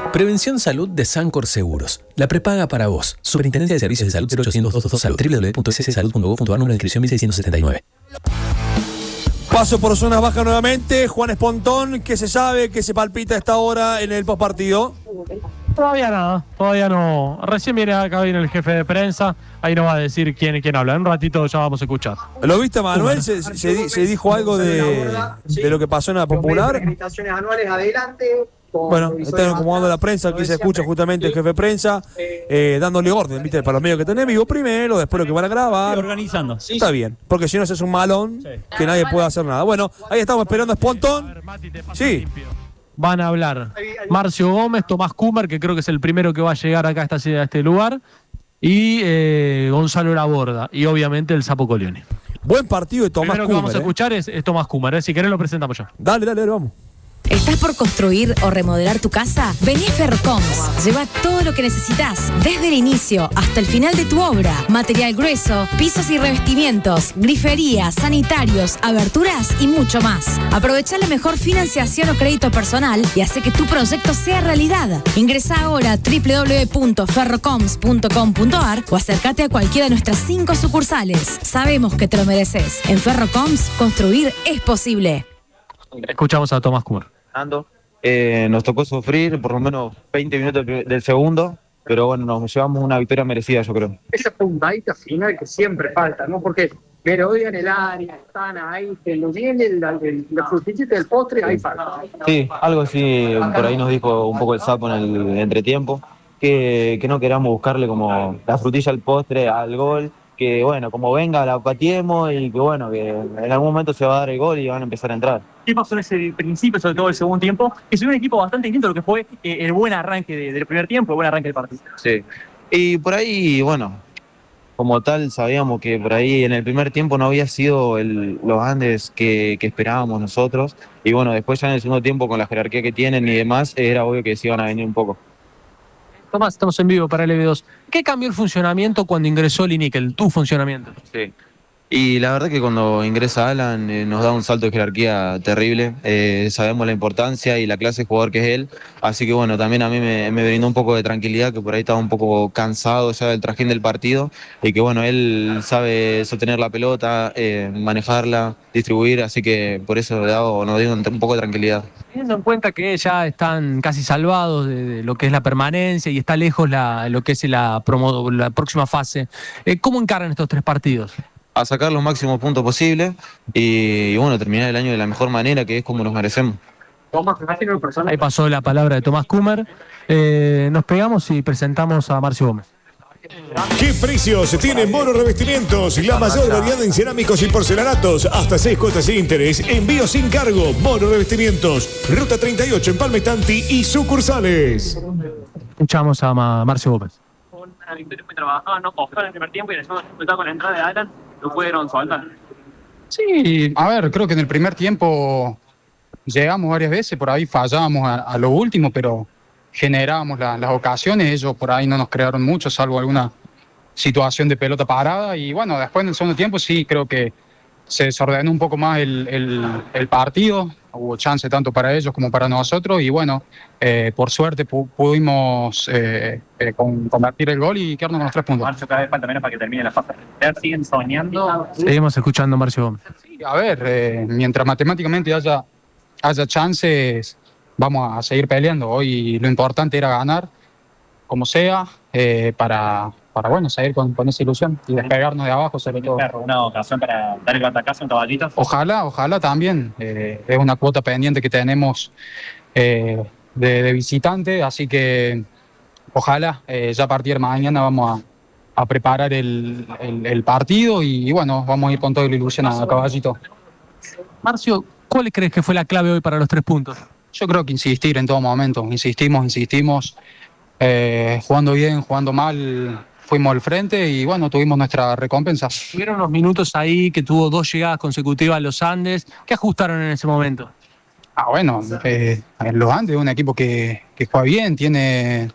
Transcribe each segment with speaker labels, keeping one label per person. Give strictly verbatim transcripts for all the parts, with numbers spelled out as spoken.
Speaker 1: Prevención Salud de Sancor Seguros. La prepaga para vos. Superintendencia de Servicios de Salud cero ochocientos doscientos Salud. w w w punto s s salud punto gov punto a r. Número de inscripción mil seiscientos setenta y nueve.
Speaker 2: Paso por zonas bajas nuevamente. Juan Espontón, ¿qué se sabe, qué se palpita a esta hora en el postpartido?
Speaker 3: Todavía nada, todavía no. Recién viene acá, viene el jefe de prensa, ahí nos va a decir quién, quién habla. En un ratito ya vamos a escuchar.
Speaker 2: ¿Lo viste, Manuel? ¿Se, se, se dijo algo de, de lo que pasó en la popular?
Speaker 4: Anuales adelante.
Speaker 2: Bueno, están acomodando la prensa, aquí se escucha justamente el jefe de prensa, eh, dándole orden, ¿viste? Para los medios que tenés vivo primero, después lo que van a grabar.
Speaker 5: Sí, organizando. Sí,
Speaker 2: Está bien, porque si no, es un malón
Speaker 5: sí.
Speaker 2: que nadie puede hacer nada. Bueno, ahí estamos esperando a Espontón. Sí.
Speaker 3: Van a hablar Marcio Gómez, Tomás Kummer, que creo que es el primero que va a llegar acá a, esta, a este lugar, y eh, Gonzalo Laborda, y obviamente el Sapo Colioni.
Speaker 2: Buen partido de Tomás Kummer.
Speaker 3: El primero que vamos a
Speaker 2: eh. escuchar
Speaker 3: es, es Tomás Kummer, eh. Si querés lo presentamos ya.
Speaker 2: Dale, dale, dale, vamos.
Speaker 6: ¿Estás por construir o remodelar tu casa? Vení a Ferrocoms. Lleva todo lo que necesitas, desde el inicio hasta el final de tu obra. Material grueso, pisos y revestimientos, griferías, sanitarios, aberturas y mucho más. Aprovecha la mejor financiación o crédito personal y hace que tu proyecto sea realidad. Ingresa ahora a w w w punto ferrocoms punto com punto a r o acércate a cualquiera de nuestras cinco sucursales. Sabemos que te lo mereces. En Ferrocoms, construir es posible.
Speaker 3: Escuchamos a Tomás Kummer.
Speaker 7: Eh, nos tocó sufrir por lo menos veinte minutos del segundo, pero bueno, nos llevamos una victoria merecida, yo creo.
Speaker 4: Esa puntadita final que siempre falta, ¿no? Porque merodean el área, están ahí, que lo viene el, el, la frutillita del postre, ahí falta.
Speaker 7: Sí, algo así por ahí nos dijo un poco el Sapo en el entretiempo, que, que no queramos buscarle como la frutilla al postre, al gol, que bueno, como venga la pateemos y que bueno, que en algún momento se va a dar el gol y van a empezar a entrar.
Speaker 5: ¿Qué pasó en ese principio, sobre todo el segundo tiempo? Que se vio un equipo bastante distinto a lo que fue eh, el buen arranque de, del primer tiempo, el buen arranque del partido.
Speaker 7: Sí, y por ahí, bueno, como tal sabíamos que por ahí en el primer tiempo no había sido el, los Andes que, que esperábamos nosotros, y bueno, después ya en el segundo tiempo con la jerarquía que tienen y demás, era obvio que se iban a venir un poco.
Speaker 3: Tomás, estamos en vivo para L B dos. ¿Qué cambió el funcionamiento cuando ingresó Linickel? Tu funcionamiento.
Speaker 7: Sí. Y la verdad que cuando ingresa Alan eh, nos da un salto de jerarquía terrible. Eh, sabemos la importancia y la clase de jugador que es él. Así que bueno, también a mí me, me brindó un poco de tranquilidad, que por ahí estaba un poco cansado ya del trajín del partido. Y que bueno, él sabe sostener la pelota, eh, manejarla, distribuir. Así que por eso le dado, nos dio un, un poco de tranquilidad.
Speaker 3: Teniendo en cuenta que ya están casi salvados de, de lo que es la permanencia y está lejos la, lo que es la, promo, la próxima fase, eh, ¿cómo encaran estos tres partidos?
Speaker 7: A sacar los máximos puntos posibles y, y bueno, terminar el año de la mejor manera, que es como nos merecemos.
Speaker 3: Ahí pasó la palabra de Tomás Kummer. Eh, nos pegamos y presentamos a Marcio Gómez.
Speaker 8: ¿Qué precios tiene Moro Revestimientos? La mayor variedad en cerámicos y porcelanatos. Hasta seis cuotas sin interés. Envío sin cargo. Moro Revestimientos. Ruta treinta y ocho en Palmetanti y sucursales.
Speaker 3: Escuchamos a Ma Marcio Gómez.
Speaker 5: Una victoria muy trabajada, no costó en el primer tiempo y en el segundo con la entrada de Alan lo pudieron soltar.
Speaker 9: Sí, a ver, creo que en el primer tiempo llegamos varias veces, por ahí fallábamos a, a lo último, pero generábamos la, las ocasiones, ellos por ahí no nos crearon mucho, salvo alguna situación de pelota parada, y bueno, después en el segundo tiempo sí creo que se desordenó un poco más el, el, el partido, hubo chance tanto para ellos como para nosotros, y bueno, eh, por suerte pu pudimos eh, eh, con, convertir el gol y quedarnos con los tres puntos.
Speaker 5: Marcio, cada vez falta menos para que termine la fase. ¿Siguen soñando?
Speaker 3: Seguimos escuchando a Marcio Gómez.
Speaker 9: Sí, a ver, eh, mientras matemáticamente haya, haya chances, vamos a seguir peleando. Hoy lo importante era ganar, como sea, eh, para, para bueno, seguir con, con esa ilusión y despegarnos de abajo, sobre todo.
Speaker 5: ¿Una ocasión para dar el batacazo en Caballitos?
Speaker 9: Ojalá, ojalá también. Eh, es una cuota pendiente que tenemos eh, de, de visitante, así que ojalá, eh, ya a partir de mañana vamos a, a preparar el, el, el partido y, y bueno, vamos a ir con toda la ilusión a, a Caballito.
Speaker 3: Marcio, ¿cuál crees que fue la clave hoy para los tres puntos?
Speaker 9: Yo creo que insistir en todo momento, insistimos, insistimos, eh, jugando bien, jugando mal, fuimos al frente y bueno, tuvimos nuestra recompensa.
Speaker 3: Tuvieron unos minutos ahí que tuvo dos llegadas consecutivas a los Andes. ¿Qué ajustaron en ese momento?
Speaker 9: Ah, bueno, eh, los Andes es un equipo que, que juega bien, tiene,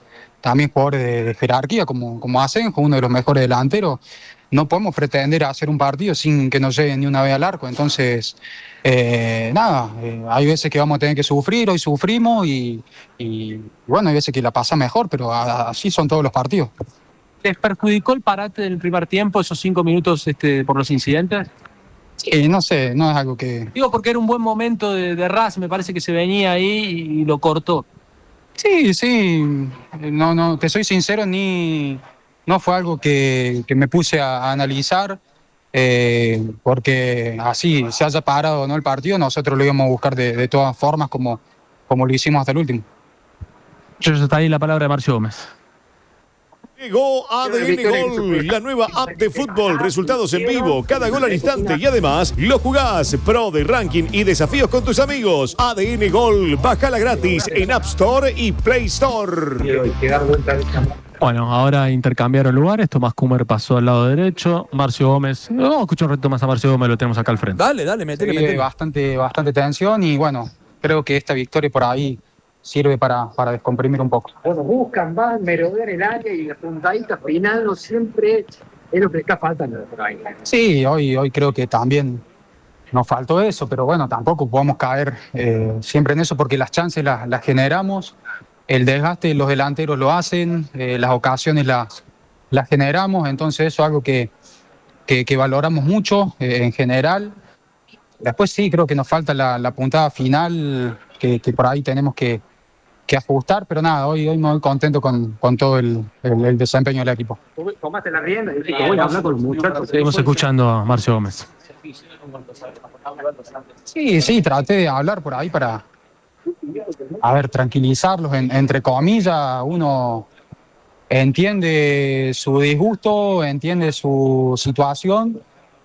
Speaker 9: también jugadores de, de jerarquía como, como Asenjo, uno de los mejores delanteros. No podemos pretender hacer un partido sin que nos llegue ni una vez al arco. Entonces, eh, nada, eh, hay veces que vamos a tener que sufrir, hoy sufrimos y, y bueno, hay veces que la pasa mejor, pero a, así son todos los partidos.
Speaker 3: ¿Les perjudicó el parate del primer tiempo, esos cinco minutos este, por los incidentes?
Speaker 9: Sí, no sé, no es algo que...
Speaker 3: Digo porque era un buen momento de, de Racing, me parece que se venía ahí y lo cortó.
Speaker 9: Sí, sí, no, no, te soy sincero, ni... No fue algo que, que me puse a, a analizar, eh, porque así se haya parado o no el partido, nosotros lo íbamos a buscar de, de todas formas como, como lo hicimos hasta el último.
Speaker 3: Yo está ahí la palabra de Marcio Gómez.
Speaker 8: Llegó A D N Gol, la nueva app de fútbol, resultados en vivo, cada gol al instante y además lo jugás, pro de ranking y desafíos con tus amigos. A D N Gol, bájala gratis en App Store y Play Store.
Speaker 3: Bueno, ahora intercambiaron lugares, Tomás Kummer pasó al lado derecho, Marcio Gómez, vamos a escuchar un reto más a Marcio Gómez, lo tenemos acá al frente.
Speaker 2: Dale, dale, metele, metele.
Speaker 9: Bastante, bastante tensión y bueno, creo que esta victoria por ahí sirve para, para descomprimir un poco.
Speaker 4: Bueno, buscan, van, merodean el área y la puntadita final no siempre es lo que está faltando por ahí.
Speaker 9: Sí, hoy, hoy creo que también nos faltó eso, pero bueno, tampoco podemos caer eh, siempre en eso porque las chances las, las generamos, el desgaste los delanteros lo hacen, eh, las ocasiones las, las generamos, entonces eso es algo que, que, que valoramos mucho eh, en general. Después sí, creo que nos falta la, la puntada final que, que por ahí tenemos que que ajustar, pero nada, hoy, hoy me voy contento con, con todo el, el, el desempeño del equipo.
Speaker 4: Tomaste la rienda y dijiste, voy a hablar con los muchachos.
Speaker 3: Seguimos escuchando a Marcio Gómez.
Speaker 9: Sí, sí, traté de hablar por ahí para, a ver, tranquilizarlos, en, entre comillas, uno entiende su disgusto, entiende su situación.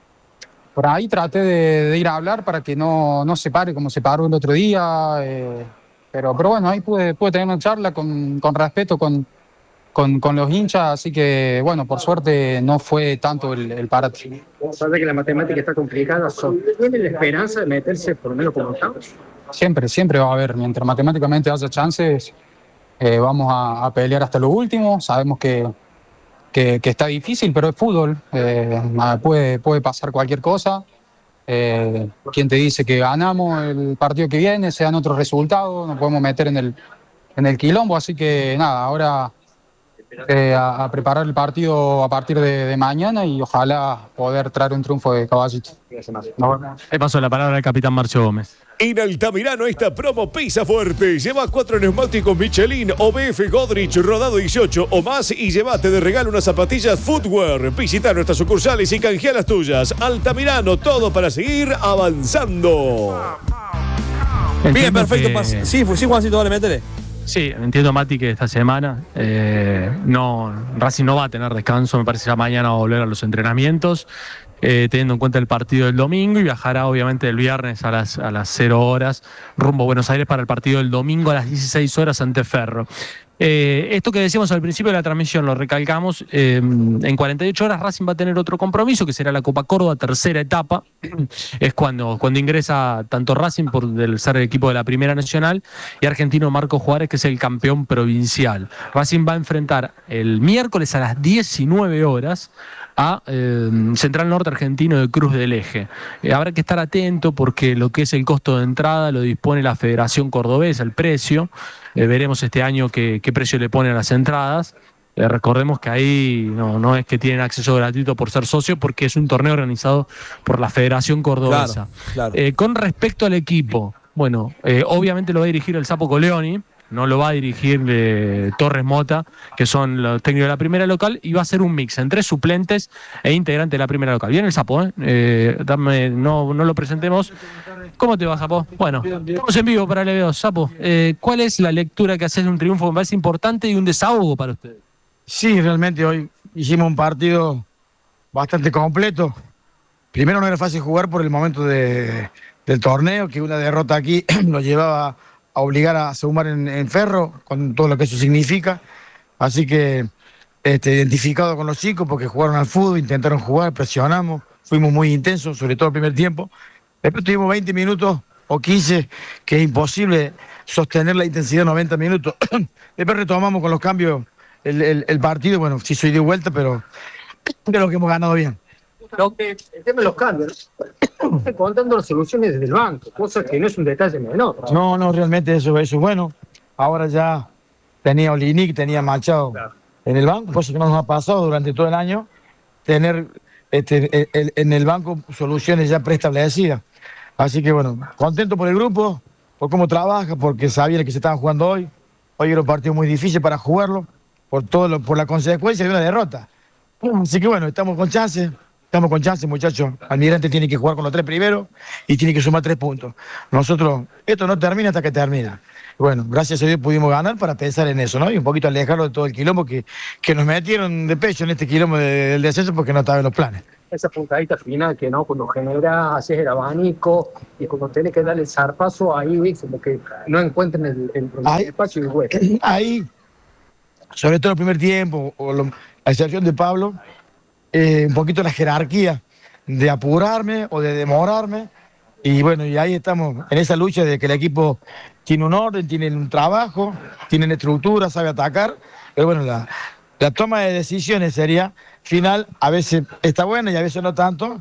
Speaker 9: Por ahí traté de, de ir a hablar para que no, no se pare como se paró el otro día, eh, Pero, pero bueno, ahí pude, pude tener una charla con, con respeto con, con, con los hinchas, así que bueno, por suerte no fue tanto el, el parate.
Speaker 4: ¿Sabe que la matemática está complicada? ¿Tiene la esperanza de meterse por lo menos como octavos?
Speaker 9: Siempre, siempre va a haber, mientras matemáticamente haya chances, eh, vamos a, a pelear hasta lo último. Sabemos que, que, que está difícil, pero es fútbol, eh, puede, puede pasar cualquier cosa. Eh, ¿Quién te dice que ganamos el partido que viene, sean otros resultados, nos podemos meter en el, en el quilombo? Así que nada, ahora eh, a, a preparar el partido a partir de, de mañana y ojalá poder traer un triunfo de Caballito.
Speaker 3: Le paso la palabra al capitán Marcio Gómez.
Speaker 8: En Altamirano esta promo pisa fuerte. Lleva cuatro neumáticos Michelin o B F Godrich rodado dieciocho o más y llévate de regalo unas zapatillas Footwear. Visita nuestras sucursales y canjea las tuyas. Altamirano, todo para seguir avanzando.
Speaker 2: Entiendo Bien, perfecto.
Speaker 3: Que...
Speaker 2: Sí, sí, Juancito, dale, métele.
Speaker 3: Sí, entiendo, Mati, que esta semana eh, no, Racing no va a tener descanso. Me parece que ya mañana va a volver a los entrenamientos. Eh, teniendo en cuenta el partido del domingo y viajará obviamente el viernes a las, a las cero horas rumbo a Buenos Aires para el partido del domingo a las dieciséis horas ante Ferro. Eh, esto que decíamos al principio de la transmisión, lo recalcamos, eh, en cuarenta y ocho horas Racing va a tener otro compromiso que será la Copa Córdoba, tercera etapa, es cuando, cuando ingresa tanto Racing por el ser el equipo de la Primera Nacional y Argentino Marcos Juárez, que es el campeón provincial. Racing va a enfrentar el miércoles a las diecinueve horas a eh, Central Norte Argentino de Cruz del Eje. Eh, habrá que estar atento porque lo que es el costo de entrada lo dispone la Federación Cordobesa, el precio. Eh, veremos este año qué, qué precio le ponen a las entradas. Eh, recordemos que ahí no, no es que tienen acceso gratuito por ser socio, porque es un torneo organizado por la Federación Cordobesa.
Speaker 2: Claro, claro.
Speaker 3: Eh, con respecto al equipo, bueno, eh, obviamente lo va a dirigir el Sapo Coleoni, no lo va a dirigir eh, Torres Mota, que son los técnicos de la primera local, y va a ser un mix entre suplentes e integrantes de la primera local. Bien el Sapo, ¿eh? eh dame, no, no lo presentemos. ¿Cómo te va, Sapo? Bueno, estamos en vivo para L B dos. Sapo, eh, ¿cuál es la lectura que haces de un triunfo que me parece importante y un desahogo para ustedes?
Speaker 10: Sí, realmente hoy hicimos un partido bastante completo. Primero no era fácil jugar por el momento de, del torneo, que una derrota aquí nos llevaba a obligar a sumar en, en Ferro, con todo lo que eso significa. Así que este, identificado con los chicos, porque jugaron al fútbol, intentaron jugar, presionamos, fuimos muy intensos, sobre todo el primer tiempo. Después tuvimos veinte minutos o quince, que es imposible sostener la intensidad noventa minutos. Después retomamos con los cambios el, el, el partido, bueno, sí soy de vuelta, pero creo que hemos ganado bien.
Speaker 4: Lo que, el tema de los cambios, contando las soluciones desde el banco, cosa que no es un detalle menor.
Speaker 10: No, no, realmente eso, eso es bueno. Ahora ya tenía Olinic, tenía Machado claro. en el banco, cosa que no nos ha pasado durante todo el año, tener este, el, en el banco soluciones ya preestablecidas. Así que bueno, contento por el grupo, por cómo trabaja, porque sabían que se estaban jugando hoy. Hoy era un partido muy difícil para jugarlo, por, todo lo, por la consecuencia de una derrota. Así que bueno, estamos con chance. Estamos con chance, muchachos. Almirante tiene que jugar con los tres primeros y tiene que sumar tres puntos. Nosotros, esto no termina hasta que termina. Bueno, gracias a Dios pudimos ganar para pensar en eso, ¿no? Y un poquito alejarlo de todo el quilombo que, que nos metieron de pecho en este quilombo de, del descenso porque no estaba en los planes.
Speaker 4: Esa puntadita final que no, cuando genera, haces el abanico y cuando tenés que darle el zarpazo, ahí como que no encuentren el, el, el espacio y el hueco.
Speaker 10: Ahí, sobre todo el primer tiempo, o lo, a excepción de Pablo, Eh, un poquito la jerarquía de apurarme o de demorarme y bueno, y ahí estamos en esa lucha de que el equipo tiene un orden, tiene un trabajo, tiene una estructura, sabe atacar, pero bueno, la, la toma de decisiones sería final, a veces está buena y a veces no tanto.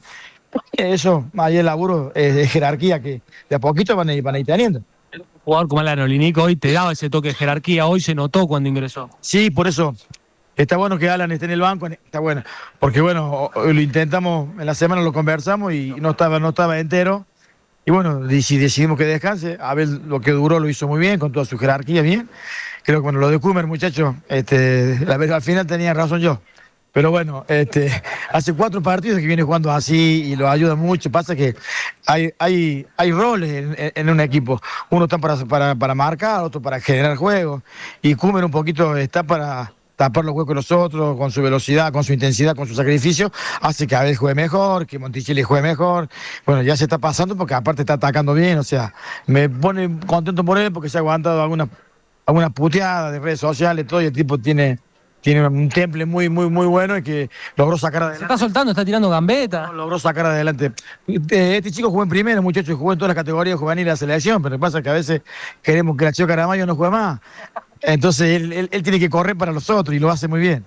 Speaker 10: Eso, ahí el laburo es de jerarquía que de a poquito van a ir, van a ir teniendo.
Speaker 3: Un jugador como Alan Olinic hoy te daba ese toque de jerarquía, hoy se notó cuando ingresó.
Speaker 10: Sí, por eso está bueno que Alan esté en el banco, está bueno, porque bueno, lo intentamos, en la semana lo conversamos y no estaba, no estaba entero. Y bueno, si decidimos que descanse, a ver lo que duró lo hizo muy bien, con toda su jerarquía bien. Creo que bueno, lo de Kummer, muchachos, este, la, al final tenía razón yo. Pero bueno, este, hace cuatro partidos que viene jugando así y lo ayuda mucho. Pasa que hay, hay, hay roles en, en un equipo. Uno está para, para, para marcar, otro para generar juego. Y Kummer un poquito está para tapar los huecos de los otros, con su velocidad, con su intensidad, con su sacrificio, hace que Abel juegue mejor, que Monticelli juegue mejor. Bueno, ya se está pasando porque aparte está atacando bien, o sea, me pone contento por él porque se ha aguantado algunas alguna puteadas de redes sociales, todo, y el tipo tiene, tiene un temple muy, muy, muy bueno y que logró sacar adelante.
Speaker 3: Se está soltando, está tirando gambeta.
Speaker 10: No, logró sacar adelante. Este, este chico jugó en primera, muchachos, jugó en todas las categorías juveniles de la selección, pero lo que pasa es que a veces queremos que la Chico Caramayo no juegue más. Entonces él, él, él tiene que correr para los otros y lo hace muy bien.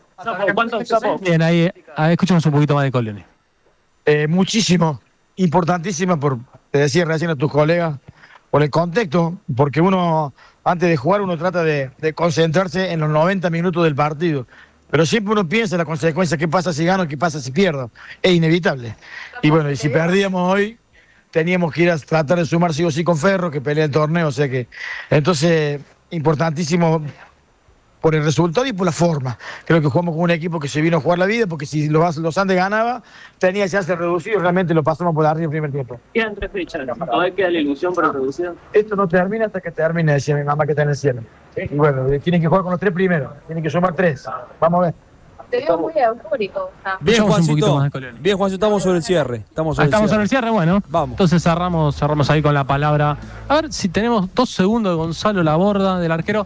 Speaker 3: Bien, ahí, ahí escuchamos un poquito más de Coloni.
Speaker 10: Eh, muchísimo, importantísima, por, te decía recién a tus colegas, por el contexto, porque uno, antes de jugar, uno trata de, de concentrarse en los noventa minutos del partido. Pero siempre uno piensa en la consecuencia, qué pasa si gano, qué pasa si pierdo. Es inevitable. Y bueno, y si perdíamos hoy, teníamos que ir a tratar de sumar sí o sí con Ferro, que pelea el torneo, o sea que... Entonces... importantísimo por el resultado y por la forma. Creo que jugamos con un equipo que se vino a jugar la vida, porque si los, los Andes ganaba, tenía chance reducido y realmente lo pasamos por arriba el primer tiempo.
Speaker 5: Quedan tres fechas, ¿todavía queda la ilusión para reducir?
Speaker 10: Esto no termina hasta que termine, decía mi mamá que está en el cielo. ¿Sí? Y bueno, tienen que jugar con los tres primeros, tienen que sumar tres. Vamos a ver.
Speaker 11: Te veo muy eufórico.
Speaker 2: Bien, Juancito, bien, Juancito, estamos sobre el cierre. Estamos sobre,
Speaker 3: ah, estamos
Speaker 2: el, cierre.
Speaker 3: sobre el cierre, bueno. Vamos. Entonces cerramos, cerramos ahí con la palabra. A ver si tenemos dos segundos de Gonzalo Laborda, del arquero.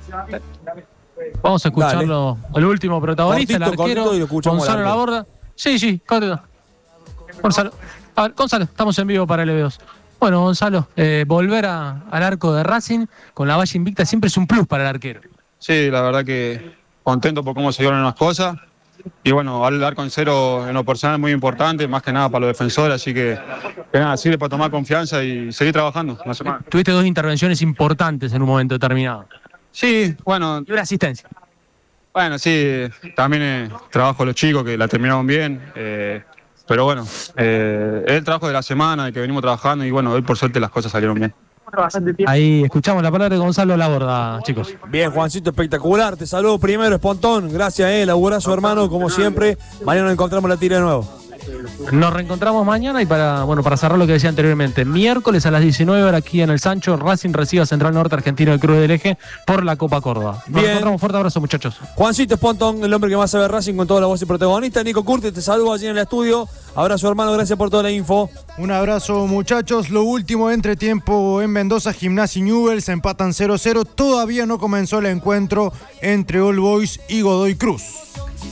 Speaker 3: Vamos a escucharlo, Dale. El último protagonista, cortito, el arquero, Gonzalo Laborda. Sí, sí, correcto. Gonzalo, a ver, Gonzalo, estamos en vivo para L B dos. Bueno, Gonzalo, eh, volver a, al arco de Racing con la valla invicta siempre es un plus para el arquero.
Speaker 12: Sí, la verdad que contento por cómo se dieron las cosas y bueno, al arco en cero en lo personal es muy importante, más que nada para los defensores, así que, que nada, sirve para tomar confianza y seguir trabajando la semana.
Speaker 3: Tuviste dos intervenciones importantes en un momento determinado.
Speaker 12: Sí, bueno.
Speaker 3: Y una asistencia.
Speaker 12: Bueno, sí, también eh, trabajo los chicos que la terminaron bien, eh, pero bueno, eh, es el trabajo de la semana, de que venimos trabajando y bueno, hoy por suerte las cosas salieron bien.
Speaker 3: Ahí escuchamos la palabra de Gonzalo Laborda, chicos.
Speaker 2: Bien, Juancito, espectacular. Te saludo primero, Espontón. Gracias, eh. Laburazo, hermano, como siempre. Mañana nos encontramos la tira de nuevo.
Speaker 3: Nos reencontramos mañana y para bueno para cerrar lo que decía anteriormente, miércoles a las diecinueve horas aquí en el Sancho, Racing recibe a Central Norte Argentino de Cruz del Eje por la Copa Córdoba. Nos
Speaker 2: Bien.
Speaker 3: encontramos, fuerte abrazo, muchachos.
Speaker 2: Juancito Espontón, el hombre que más sabe Racing con toda la voz y protagonista. Nico Curtis, te saludo allí en el estudio. Abrazo, hermano, gracias por toda la info.
Speaker 13: Un abrazo, muchachos. Lo último, entretiempo en Mendoza, Gimnasia y Newell's empatan cero cero. Todavía no comenzó el encuentro entre All Boys y Godoy Cruz.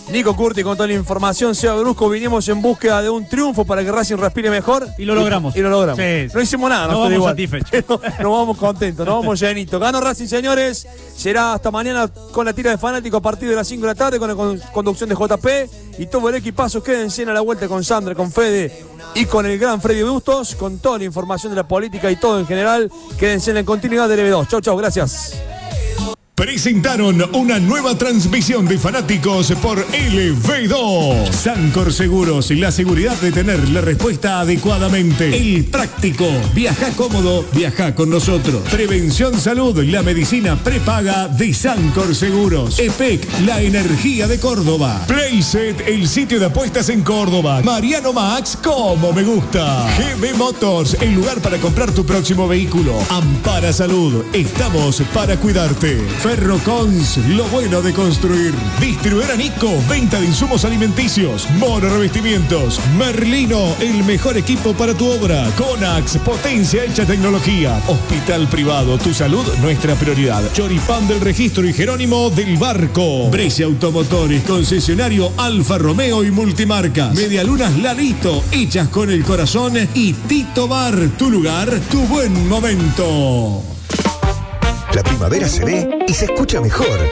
Speaker 2: Nico Curti con toda la información. Seba Brusco, vinimos en búsqueda de un triunfo para que Racing respire mejor.
Speaker 14: Y lo logramos.
Speaker 2: Y, y lo logramos.
Speaker 14: Sí, sí.
Speaker 2: No hicimos nada,
Speaker 14: no vamos satisfechos.
Speaker 2: Nos vamos contentos, nos vamos llenitos. Ganó Racing, señores. Será hasta mañana con la tira de fanático a partir de las cinco de la tarde con la con- conducción de J P y todo el equipazo. Quédense en a la vuelta con Sandra, con Fede y con el gran Freddy Bustos, con toda la información de la política y todo en general. Quédense en la continuidad de L B dos. Chau, chau, gracias.
Speaker 8: Presentaron una nueva transmisión de fanáticos por L B dos. Sancor Seguros, la seguridad de tener la respuesta adecuadamente. El práctico. Viaja cómodo, viaja con nosotros. Prevención Salud, la medicina prepaga de Sancor Seguros. E P E C, la energía de Córdoba. Playset, el sitio de apuestas en Córdoba. Mariano Max, como me gusta. G B Motors, el lugar para comprar tu próximo vehículo. Ampara Salud, estamos para cuidarte. Ferrocons, lo bueno de construir. Distribuidora Nico, venta de insumos alimenticios. Mono Revestimientos. Merlino, el mejor equipo para tu obra. Conax, potencia hecha tecnología. Hospital privado, tu salud, nuestra prioridad. Choripán del Registro y Jerónimo del Barco. Brescia Automotores, concesionario Alfa Romeo y Multimarcas. Medialunas Lalito, hechas con el corazón. Y Tito Bar, tu lugar, tu buen momento.
Speaker 15: La primavera se ve y se escucha mejor.